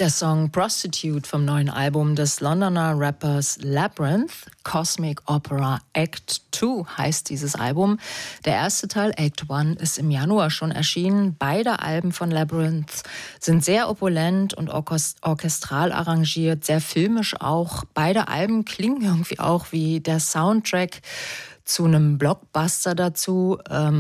Der Song Prostitute vom neuen Album des Londoner Rappers Labrinth, Cosmic Opera Act 2 heißt dieses Album. Der erste Teil, Act 1, ist im Januar schon erschienen. Beide Alben von Labrinth sind sehr opulent und orchestral arrangiert, sehr filmisch auch. Beide Alben klingen irgendwie auch wie der Soundtrack zu einem Blockbuster dazu.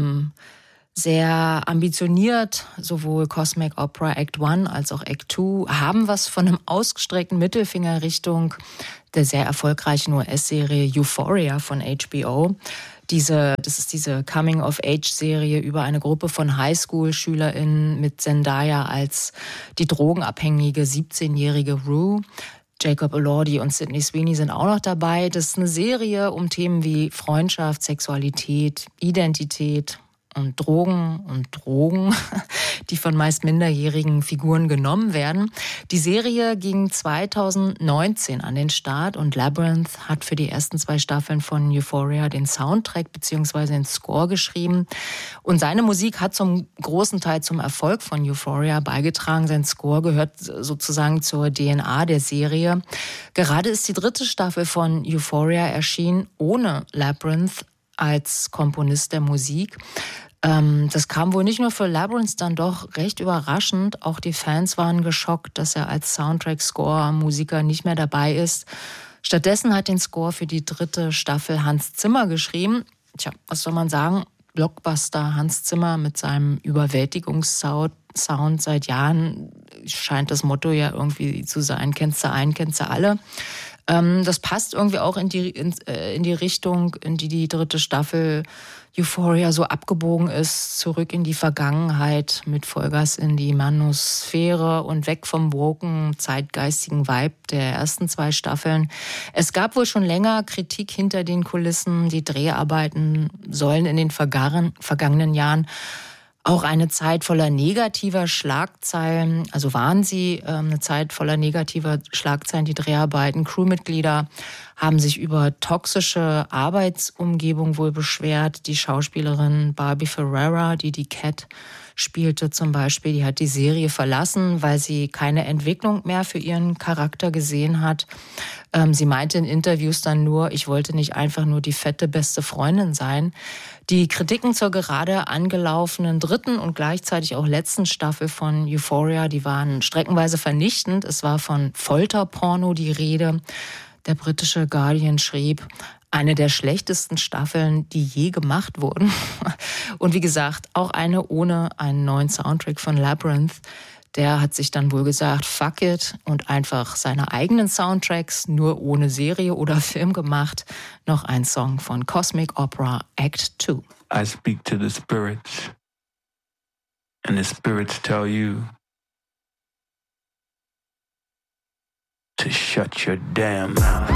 Sehr ambitioniert, sowohl Cosmic Opera Act 1 als auch Act 2 haben was von einem ausgestreckten Mittelfinger Richtung der sehr erfolgreichen US-Serie Euphoria von HBO. Das ist diese Coming-of-Age-Serie über eine Gruppe von Highschool-SchülerInnen mit Zendaya als die drogenabhängige 17-jährige Rue. Jacob Elordi und Sydney Sweeney sind auch noch dabei. Das ist eine Serie um Themen wie Freundschaft, Sexualität, Identität und Drogen, die von meist minderjährigen Figuren genommen werden. Die Serie ging 2019 an den Start und Labrinth hat für die ersten 2 Staffeln von Euphoria den Soundtrack bzw. den Score geschrieben. Und seine Musik hat zum großen Teil zum Erfolg von Euphoria beigetragen. Sein Score gehört sozusagen zur DNA der Serie. Gerade ist die 3. Staffel von Euphoria erschienen ohne Labrinth als Komponist der Musik. Das kam wohl nicht nur für Labrinth dann doch recht überraschend. Auch die Fans waren geschockt, dass er als Soundtrack-Score-Musiker nicht mehr dabei ist. Stattdessen hat den Score für die 3. Staffel Hans Zimmer geschrieben. Tja, was soll man sagen? Blockbuster Hans Zimmer mit seinem Überwältigungssound seit Jahren scheint das Motto ja irgendwie zu sein. Kennst du einen, kennst du alle. Das passt irgendwie auch in die Richtung, in die 3. Staffel Euphoria so abgebogen ist, zurück in die Vergangenheit mit Vollgas in die Manosphäre und weg vom woken, zeitgeistigen Vibe der ersten 2 Staffeln. Es gab wohl schon länger Kritik hinter den Kulissen. Die Dreharbeiten sollen in den vergangenen Jahren auch eine Zeit voller negativer Schlagzeilen, also waren sie eine Zeit voller negativer Schlagzeilen, die Dreharbeiten. Crewmitglieder haben sich über toxische Arbeitsumgebung wohl beschwert. Die Schauspielerin Barbie Ferreira, die Cat spielte zum Beispiel, die hat die Serie verlassen, weil sie keine Entwicklung mehr für ihren Charakter gesehen hat. Sie meinte in Interviews dann nur, ich wollte nicht einfach nur die fette beste Freundin sein. Die Kritiken zur gerade angelaufenen 3. und gleichzeitig auch letzten Staffel von Euphoria, die waren streckenweise vernichtend. Es war von Folterporno die Rede. Der britische Guardian schrieb, eine der schlechtesten Staffeln, die je gemacht wurden. Und wie gesagt, auch eine ohne einen neuen Soundtrack von Labrinth. Der hat sich dann wohl gesagt, fuck it, und einfach seine eigenen Soundtracks, nur ohne Serie oder Film gemacht. Noch ein Song von Cosmic Opera Act 2. I speak to the spirits, and the spirits tell you to shut your damn mouth.